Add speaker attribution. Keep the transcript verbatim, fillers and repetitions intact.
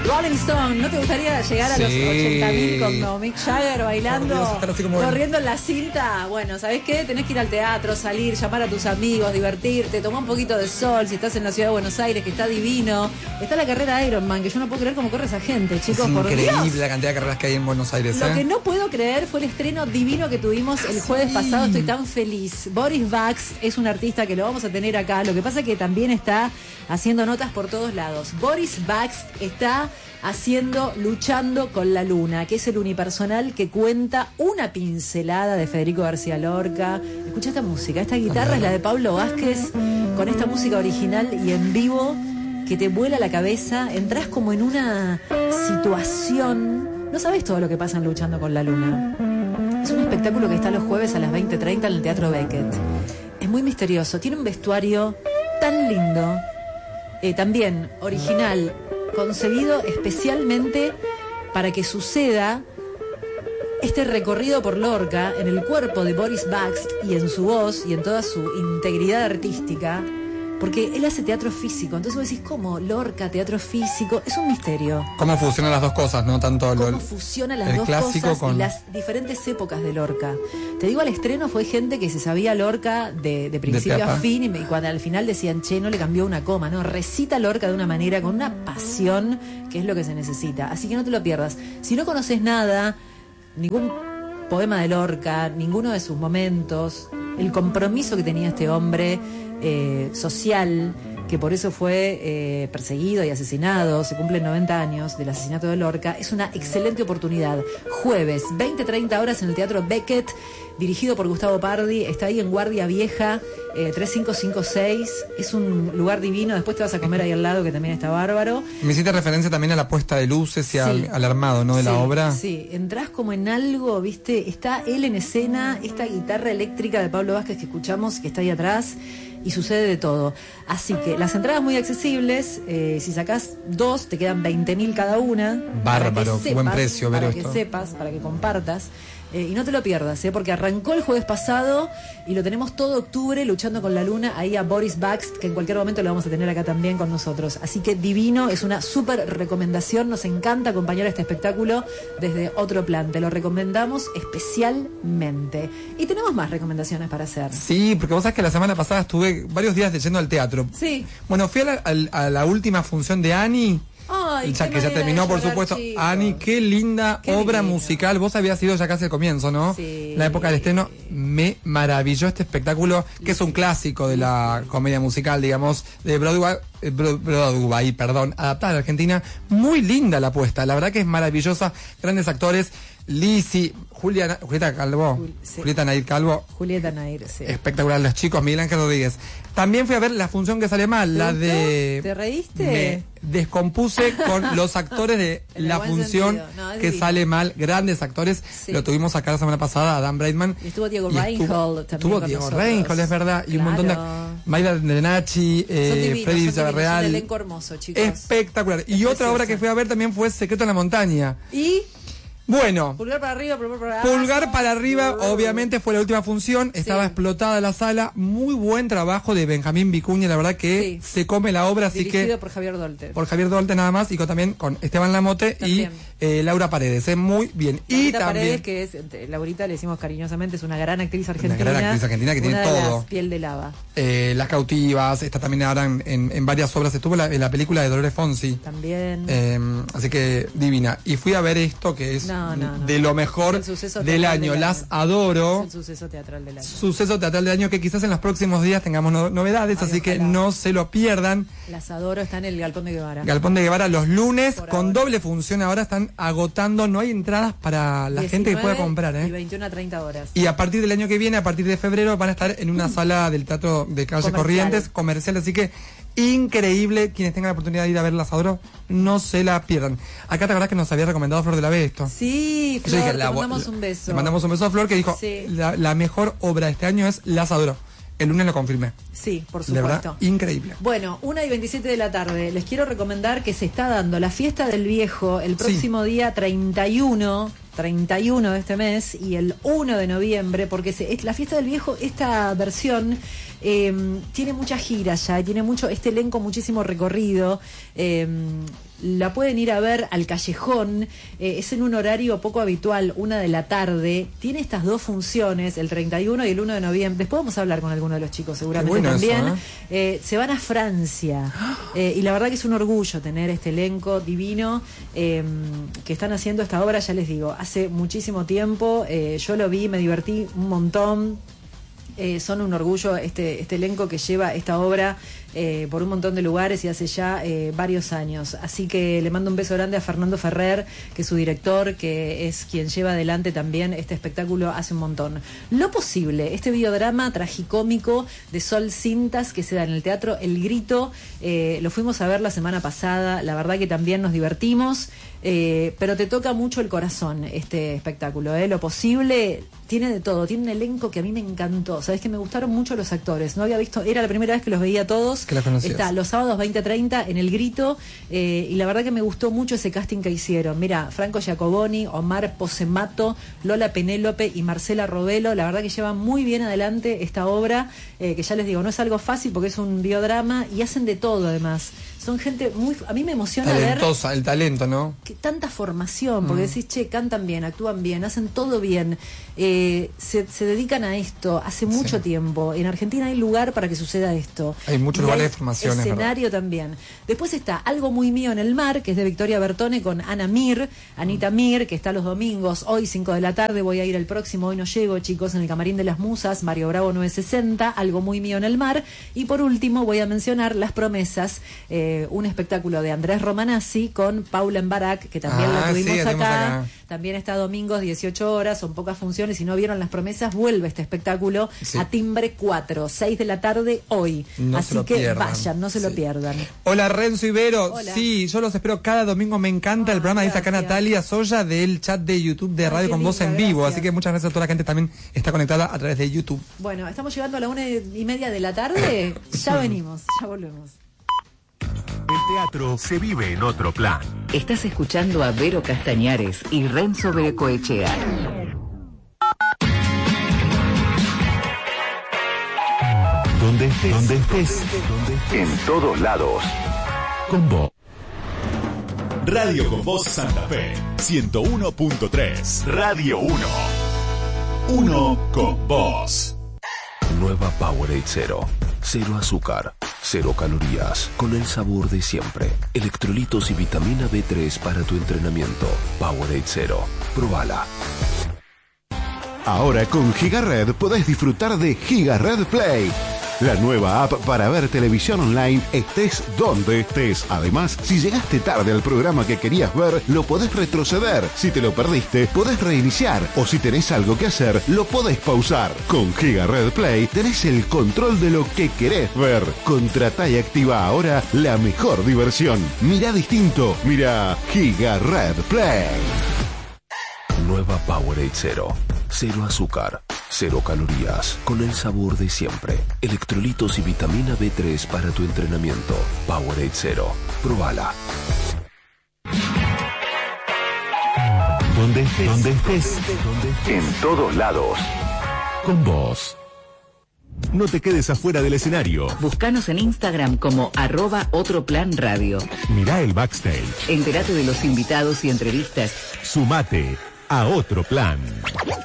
Speaker 1: Rolling Stone, ¿no te gustaría llegar a sí. los ochenta mil como Mick Jagger bailando, Dios, como corriendo en la cinta? Bueno, ¿sabés qué? Tenés que ir al teatro, salir, llamar a tus amigos, divertirte, tomar un poquito de sol, si estás en la ciudad de Buenos Aires, que está divino. Está la carrera Ironman, que yo no puedo creer cómo corre esa gente, chicos,
Speaker 2: es
Speaker 1: por Dios.
Speaker 2: Increíble la cantidad de carreras que hay en Buenos Aires.
Speaker 1: Lo
Speaker 2: ¿eh?
Speaker 1: que no puedo creer fue el estreno divino que tuvimos el jueves sí. pasado, estoy tan feliz. Boris Bax es un artista que lo vamos a tener acá, lo que pasa es que también está haciendo notas por todos lados. Boris Bax está haciendo Luchando con la Luna, que es el unipersonal que cuenta una pincelada de Federico García Lorca. Escucha esta música, esta guitarra es la de Pablo Vázquez, con esta música original y en vivo que te vuela la cabeza, entras como en una situación, no sabes todo lo que pasa en Luchando con la Luna. Es un espectáculo que está los jueves a las veinte treinta en el Teatro Beckett. Es muy misterioso, tiene un vestuario tan lindo, eh, también original, concebido especialmente para que suceda este recorrido por Lorca en el cuerpo de Boris Bax y en su voz y en toda su integridad artística, porque él hace teatro físico. Entonces vos decís, ¿cómo? Lorca, teatro físico, es un misterio.
Speaker 2: ¿Cómo fusionan las dos cosas, no? Tanto
Speaker 1: ¿Cómo
Speaker 2: lo,
Speaker 1: fusionan las dos cosas con... y las diferentes épocas de Lorca? Te digo, al estreno fue gente que se sabía Lorca de, de principio de a fin y, me, y cuando al final decían, che, no le cambió una coma, ¿no? Recita Lorca de una manera, con una pasión, que es lo que se necesita. Así que no te lo pierdas. Si no conoces nada, ningún poema de Lorca, ninguno de sus momentos, el compromiso que tenía este hombre eh, social, que por eso fue eh, perseguido y asesinado, se cumplen noventa años del asesinato de Lorca, es una excelente oportunidad. Jueves, veinte treinta horas en el Teatro Beckett, dirigido por Gustavo Pardi, está ahí en Guardia Vieja, eh, tres cinco cinco seis, es un lugar divino, después te vas a comer ahí al lado, que también está bárbaro.
Speaker 2: Me hiciste referencia también a la puesta de luces y sí. al, al armado, ¿no? De sí, la obra.
Speaker 1: Sí, entrás como en algo, ¿viste? Está él en escena, esta guitarra eléctrica de Pablo Vázquez que escuchamos, que está ahí atrás, y sucede de todo. Así que las entradas muy accesibles, eh, si sacás dos, te quedan veinte mil cada una.
Speaker 2: Bárbaro, sepas, buen precio,
Speaker 1: Para
Speaker 2: esto.
Speaker 1: que sepas, para que compartas. Eh, y no te lo pierdas, ¿eh? Porque arrancó el jueves pasado y lo tenemos todo octubre Luchando con la Luna, ahí a Boris Bax, que en cualquier momento lo vamos a tener acá también con nosotros. Así que divino, es una súper recomendación, nos encanta acompañar este espectáculo desde otro plan, te lo recomendamos especialmente. Y tenemos más recomendaciones para hacer.
Speaker 2: Sí, porque vos sabés que la semana pasada estuve varios días yendo al teatro.
Speaker 1: Sí.
Speaker 2: Bueno, fui a la, a, a la última función de Annie.
Speaker 1: Ay,
Speaker 2: ya que ya terminó, por supuesto.
Speaker 1: Chicos.
Speaker 2: Ani, qué linda qué obra lindo. musical. Vos habías ido ya casi al comienzo, ¿no?
Speaker 1: Sí.
Speaker 2: La época del estreno. Me maravilló este espectáculo, que es un clásico de la comedia musical, digamos, de Broadway, Broadway, perdón, adaptada a la Argentina. Muy linda la apuesta, la verdad que es maravillosa. Grandes actores. Lizzy, Juliana, Julieta Calvo, Jul, sí. Julieta Nair Calvo.
Speaker 1: Julieta Nair, sí.
Speaker 2: Espectacular, los chicos, Miguel Ángel Rodríguez. También fui a ver la función que sale mal, la de...
Speaker 1: ¿Te reíste?
Speaker 2: Me descompuse con los actores de la función no, que divino. Sale mal, grandes actores. Sí. Lo tuvimos acá la semana pasada, Adam Braidman.
Speaker 1: Y estuvo Diego Reinhold también.
Speaker 2: Estuvo Diego Reinhold, es verdad. Claro. Y un montón de... Mayra Nenachi, eh, Freddy Villarreal.
Speaker 1: Un elenco hermoso, chicos.
Speaker 2: Espectacular. Y es otra obra que fui a ver también fue Secreto en la Montaña.
Speaker 1: ¿Y...?
Speaker 2: Bueno,
Speaker 1: pulgar para arriba, pulgar para abajo.
Speaker 2: Pulgar para arriba, obviamente fue la última función, estaba sí. explotada la sala, muy buen trabajo de Benjamín Vicuña, la verdad que sí. se come la obra, así
Speaker 1: Dirigido
Speaker 2: que...
Speaker 1: Dirigido por Javier Dolte.
Speaker 2: Por Javier Dolte nada más, y con, también con Esteban Lamote también. y eh, Laura Paredes, es muy bien.
Speaker 1: Laurita
Speaker 2: y también...
Speaker 1: Paredes, que es, Laurita le decimos cariñosamente, es una gran actriz argentina.
Speaker 2: Una gran actriz argentina que tiene
Speaker 1: de
Speaker 2: todo.
Speaker 1: Las Piel de Lava.
Speaker 2: Eh, las Cautivas, está también ahora en, en, en varias obras, estuvo en la, en la película de Dolores Fonsi.
Speaker 1: También.
Speaker 2: Eh, así que divina. Y fui a ver esto que es
Speaker 1: no, no, no.
Speaker 2: de lo mejor del año.
Speaker 1: del
Speaker 2: Las
Speaker 1: año.
Speaker 2: adoro.
Speaker 1: Es el suceso teatral del año.
Speaker 2: Suceso teatral del año que quizás en los próximos días tengamos no, novedades,
Speaker 1: Ay,
Speaker 2: así
Speaker 1: ojalá.
Speaker 2: que no se lo pierdan.
Speaker 1: Las adoro, está en el Galpón de Guevara.
Speaker 2: Galpón de Guevara los lunes
Speaker 1: Por
Speaker 2: con
Speaker 1: ahora.
Speaker 2: doble función. Ahora están agotando, no hay entradas para la gente que pueda comprar. ¿eh?
Speaker 1: Y veintiuna a treinta horas.
Speaker 2: Y a partir del año que viene, a partir de febrero, van a estar en una mm. sala del Teatro de Calle
Speaker 1: Comercial.
Speaker 2: Corrientes, comercial, así que increíble. Quienes tengan la oportunidad de ir a ver Las adoro, no se la pierdan. Acá te acordás que nos había recomendado Flor de la B esto.
Speaker 1: Sí, Flor, dije, te la, mandamos un beso.
Speaker 2: Le mandamos un beso a Flor que dijo,
Speaker 1: sí.
Speaker 2: la, la mejor obra de este año es Las adoro. El lunes lo confirmé.
Speaker 1: Sí, por supuesto.
Speaker 2: De verdad, increíble.
Speaker 1: Bueno, una y veintisiete de la tarde. Les quiero recomendar que se está dando la fiesta del viejo el próximo sí. día treinta y uno de este mes y el uno de noviembre, porque se, es la fiesta del viejo, esta versión eh, tiene muchas giras ya, tiene mucho, este elenco muchísimo recorrido. Eh, la pueden ir a ver al Callejón, eh, es en un horario poco habitual, una de la tarde, tiene estas dos funciones, el treinta y uno y el uno de noviembre, después vamos a hablar con alguno de los chicos seguramente
Speaker 2: bueno
Speaker 1: también,
Speaker 2: eso, ¿eh?
Speaker 1: Eh, se van a Francia, eh, y la verdad que es un orgullo tener este elenco divino eh, que están haciendo esta obra, ya les digo, hace muchísimo tiempo, eh, yo lo vi, me divertí un montón. Eh, son un orgullo este, este elenco que lleva esta obra eh, por un montón de lugares y hace ya eh, varios años. Así que le mando un beso grande a Fernando Ferrer, que es su director, que es quien lleva adelante también este espectáculo hace un montón. Lo Posible, este videodrama tragicómico de Sol Cintas que se da en el Teatro El Grito, eh, lo fuimos a ver la semana pasada, la verdad que también nos divertimos, eh, pero te toca mucho el corazón este espectáculo, ¿eh? Lo Posible tiene de todo, tiene un elenco que a mí me encantó, sabes que me gustaron mucho los actores, no había visto, era la primera vez que los veía todos,
Speaker 2: que la conocías.
Speaker 1: Está los sábados veinte treinta en El Grito, eh, y la verdad que me gustó mucho ese casting que hicieron, mira, Franco Giacoboni, Omar Posemato, Lola Penélope y Marcela Robelo, la verdad que llevan muy bien adelante esta obra, eh, que ya les digo, no es algo fácil porque es un biodrama y hacen de todo además. Son gente muy... A mí me emociona
Speaker 2: Talentosa,
Speaker 1: ver...
Speaker 2: el talento, ¿no?
Speaker 1: Que tanta formación, porque mm. decís, che, cantan bien, actúan bien, hacen todo bien, eh, se, se dedican a esto hace mucho sí. tiempo. En Argentina hay lugar para que suceda esto.
Speaker 2: Hay muchos lugares de formación.
Speaker 1: Escenario también. Después está Algo Muy Mío en el Mar, que es de Victoria Bertone con Ana Mir, Anita mm. Mir, que está los domingos, hoy cinco de la tarde, voy a ir el próximo, hoy no llego, chicos, en el Camarín de las Musas, Mario Bravo nueve sesenta, Algo Muy Mío en el Mar. Y por último voy a mencionar Las Promesas, eh, un espectáculo de Andrés Romanazzi con Paula Embarak, que también ah, la tuvimos sí, acá. acá. También está domingos, dieciocho horas, son pocas funciones. Si no vieron Las Promesas, vuelve este espectáculo sí. a Timbre cuatro, seis de la tarde hoy.
Speaker 2: No
Speaker 1: Así que pierdan. vayan, no se sí. lo pierdan.
Speaker 2: Hola Renzo Ibero,
Speaker 1: Hola.
Speaker 2: sí, yo los espero cada domingo, me encanta oh, el programa, dice acá Natalia Soya del chat de YouTube de Radio Ay, con Voz en Vivo, gracias. Así que muchas gracias a toda la gente también está conectada a través de YouTube.
Speaker 1: Bueno, estamos llegando a la una y media de la tarde, ya venimos, ya volvemos.
Speaker 3: El teatro se vive en otro plan.
Speaker 4: Estás escuchando a Vero Castañares y Renzo Becoechea.
Speaker 3: Donde estés, donde estés, donde estés, en todos lados. Con vos. Radio con Voz Santa Fe, ciento uno punto tres. Radio uno. Uno con vos. Nueva Powerade Cero. Cero azúcar, cero calorías, con el sabor de siempre. Electrolitos y vitamina B tres para tu entrenamiento. Powerade Cero. Probala. Ahora con GigaRed podés disfrutar de GigaRed Play, la nueva app para ver televisión online estés donde estés. Además, si llegaste tarde al programa que querías ver, lo podés retroceder. Si te lo perdiste, podés reiniciar. O si tenés algo que hacer, lo podés pausar. Con GigaRed Play tenés el control de lo que querés ver. Contratá y activa ahora la mejor diversión. Mirá distinto. Mirá GigaRed Play. Nueva Powerade Cero. Cero azúcar, cero calorías, con el sabor de siempre. Electrolitos y vitamina B tres para tu entrenamiento. Powerade Cero. Probala. Donde estés, donde estés, donde estés. En todos lados. Con vos. No te quedes afuera del escenario.
Speaker 4: Búscanos en Instagram como arroba otro plan radio.
Speaker 3: Mirá el backstage.
Speaker 4: Entérate de los invitados y entrevistas.
Speaker 3: Sumate a Otro Plan.